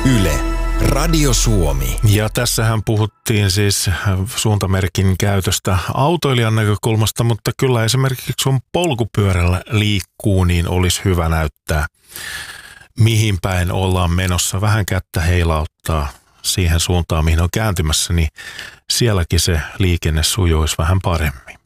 Yle, Radio Suomi. Ja tässähän puhuttiin siis suuntamerkin käytöstä autoilijan näkökulmasta, mutta kyllä esimerkiksi kun polkupyörällä liikkuu, niin olisi hyvä näyttää, mihin päin ollaan menossa. Vähän kättä heilauttaa siihen suuntaan, mihin on kääntymässä, niin sielläkin se liikenne sujuisi vähän paremmin.